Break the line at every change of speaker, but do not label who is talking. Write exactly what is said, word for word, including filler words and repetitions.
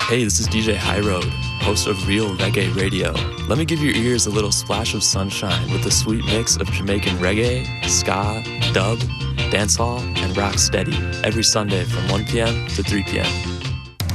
Hey, this is D J High Road, host of Real Reggae Radio. Let me give your ears a little splash of sunshine with a sweet mix of Jamaican reggae, ska, dub, dancehall, and rock steady every Sunday from one p.m. to three p.m.